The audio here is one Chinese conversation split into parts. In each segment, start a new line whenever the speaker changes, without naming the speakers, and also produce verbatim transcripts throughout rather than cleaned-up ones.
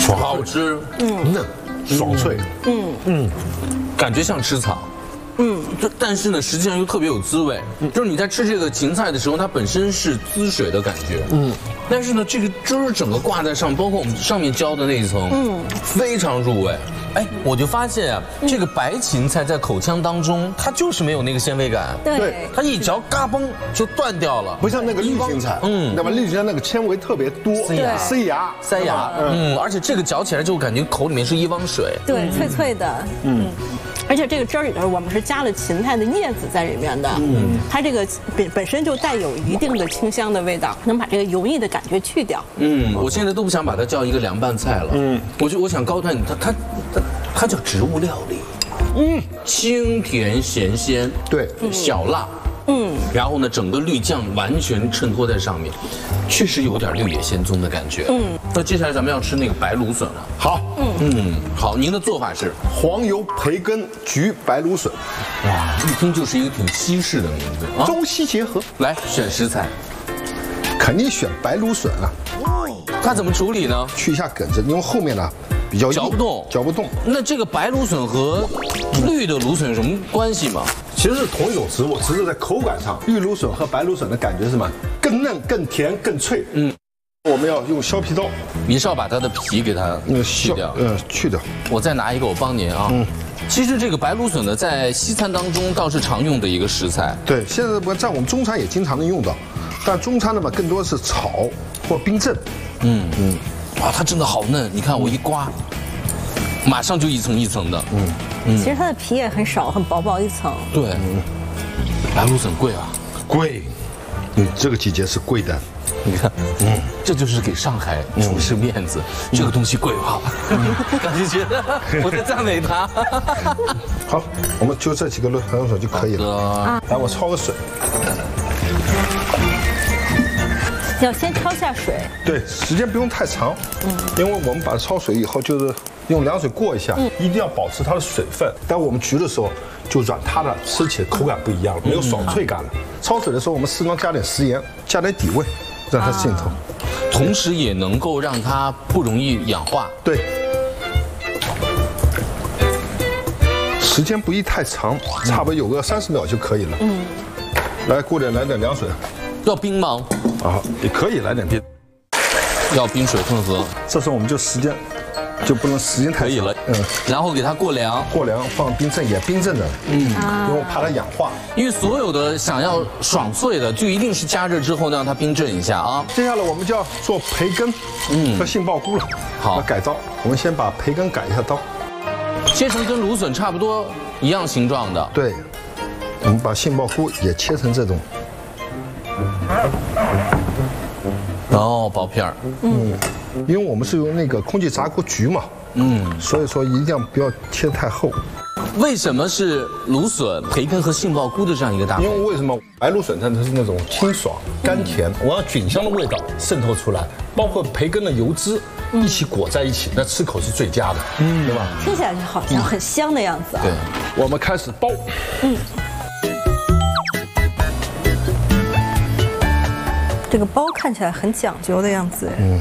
好吃，
嗯，嫩，爽脆，
嗯嗯，感觉像吃草。嗯，就但是呢，实际上又特别有滋味。就是你在吃这个芹菜的时候，它本身是滋水的感觉。嗯，但是呢，这个汁儿整个挂在上，包括我们上面浇的那一层，嗯，非常入味。哎，我就发现啊，这个白芹菜在口腔当中，它就是没有那个纤维感。
对，
它一嚼嘎嘣就断掉了，
不像那个绿芹菜，嗯，那么绿芹菜那个纤维特别多，
塞牙，
塞牙，
塞牙，嗯，而且这个嚼起来就感觉口里面是一汪水，
对，脆脆的，嗯。而且这个汁儿里头，我们是加了芹菜的叶子在里面的，嗯，它这个本本身就带有一定的清香的味道，能把这个油腻的感觉去掉。
嗯，我现在都不想把它叫一个凉拌菜了，嗯，我就我想高端，它它它它叫植物料理，嗯，清甜咸鲜，
对，
小辣。嗯，然后呢，整个绿酱完全衬托在上面，确实有点绿野仙踪的感觉。嗯，那接下来咱们要吃那个白芦笋了。
好，嗯
嗯，好，您的做法是
黄油培根焗白芦笋。
哇，一听就是一个挺西式的名字啊，
中西结合。
来选食材，
肯定选白芦笋啊。
它怎么处理呢？
去一下梗子，因为后面呢比较
嚼不动，
嚼不动。
那这个白芦笋和绿的芦笋有什么关系吗？
其实是同一种植物，只是在口感上，绿芦笋和白芦笋的感觉是什么？更嫩、更甜、更脆。嗯，我们要用削皮刀，
你是要把它的皮给它去掉，
嗯，去掉。
我再拿一个，我帮您啊。嗯，其实这个白芦笋呢，在西餐当中倒是常用的一个食材。
对，现在不在我们中餐也经常能用到，但中餐呢嘛，更多是炒或冰镇。
嗯嗯，哇，它真的好嫩，你看我一刮，马上就一层一层的。嗯。
其实它的皮也很少，很薄薄一层。
对，白芦笋贵啊，
贵。嗯，这个季节是贵的。
你看，嗯，这就是给上海厨师面子，这个东西贵吧？感觉觉得我在赞美他。
好，我们就这几个白芦笋就可以了。来，我焯个水。
要先焯下水。
对，时间不用太长。嗯，因为我们把它焯水以后就是。用凉水过一下，嗯、一定要保持它的水分。当我们焗的时候，就软塌了，吃起来口感不一样了，没有爽脆感了。焯水的时候，我们适当加点食盐，加点底味，让它浸透，啊、
同时也能够让它不容易氧化。
对，时间不宜太长，差不多有个三十秒就可以了。嗯，来过点来点凉水，
要冰吗？
啊，也可以来点冰，
要冰水混合。
这时候我们就时间。就不能时间太长，可以
了，嗯，然后给它过凉，
过凉放冰镇也冰镇的，嗯，因为我怕它氧化。
因为所有的想要爽脆的，就一定是加热之后让它冰镇一下啊。
接下来我们就要做培根，嗯，和杏鲍菇了。
好，
改刀，我们先把培根改一下刀，
切成跟芦笋差不多一样形状的。
对，我们把杏鲍菇也切成这种。
哦，薄片儿，
嗯，因为我们是用那个空气炸锅焗嘛，嗯，所以说一定要不要切太厚。
为什么是芦笋、培根和杏鲍菇的这样一个搭配？
因为为什么白芦笋它是那种清爽、甘甜，我要菌香的味道渗透出来，包括培根的油脂一起裹在一起，那吃口是最佳的，嗯，对吧？
听起来就好像很香的样子啊。
对，我们开始包，嗯。
这个包看起来很讲究的样子。嗯。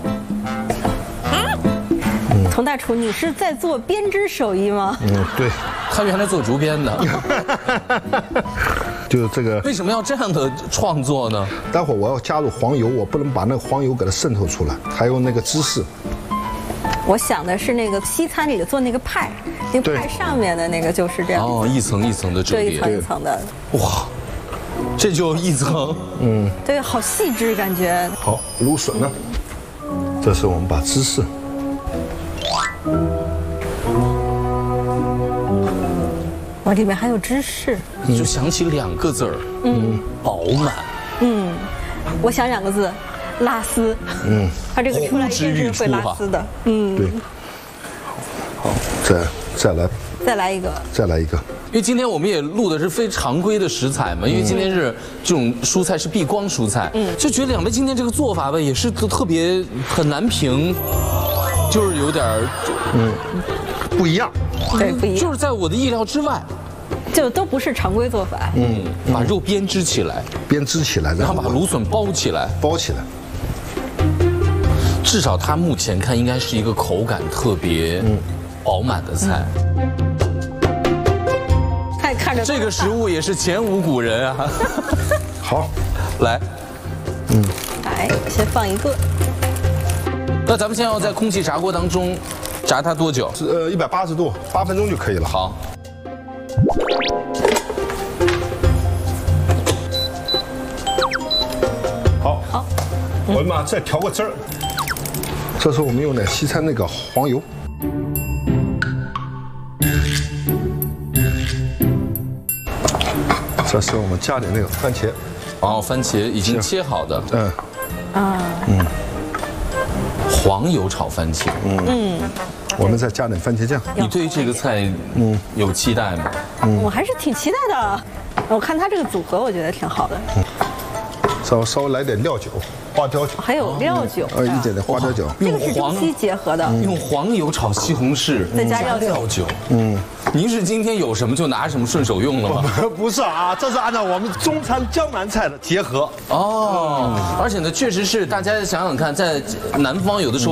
佟大厨，你是在做编织手艺吗？
嗯，对。
他原来做竹编的。
就是这个。
为什么要这样的创作呢？
待会儿我要加入黄油，我不能把那个黄油给它渗透出来，还有那个芝士。
我想的是那个西餐里的做那个派，那个派上面的那个就是这样。
哦，一层一层的折叠。
一层一层的。
哇。这就一层，
嗯，对，好细致感觉。
好，芦笋呢？这是我们把芝士，
哇，里面还有芝士，
就想起两个字儿，嗯，饱满。嗯，
我想两个字，拉丝。嗯，它这个出来一定是会拉丝的。嗯，
对。好，再再来。
再来一个，
再来一个。
因为今天我们也录的是非常规的食材嘛，因为今天是这种蔬菜是避光蔬菜，嗯，就觉得两位今天这个做法吧，也是特别很难评，就是有点
嗯不一样，
对，不一样，
就是在我的意料之外，
就都不是常规做法。
嗯，把肉编织起来，
编织起来，
然后把芦笋包起来，
包起来。
至少它目前看应该是一个口感特别饱满的菜。
看看着
这个食物也是前无古人啊。
好，
来，
嗯，来，先放一个。
那咱们现在要在空气炸锅当中炸它多久？
是呃一百八十度，八分钟就可以了。
好。
好，好，我们再调个汁儿。这时候我们用点西餐那个黄油。这时候我们加点那个番茄。
哦，番茄已经切好的。
嗯。
啊。
嗯。
黄油炒番茄。
嗯。
我们再加点番茄酱。
你对这个菜嗯有期待吗？
嗯，我还是挺期待的。我看它这个组合，我觉得挺好的。嗯。
稍稍微来点料酒，花雕酒，
还有料酒，
呃，一点点花雕酒，
这个是中西结合的，
用黄油炒西红柿，
再加料
料酒，嗯，您是今天有什么就拿什么顺手用了吗？
不是啊，这是按照我们中餐江南菜的结合
哦，而且呢，确实是大家想想看，在南方有的时候。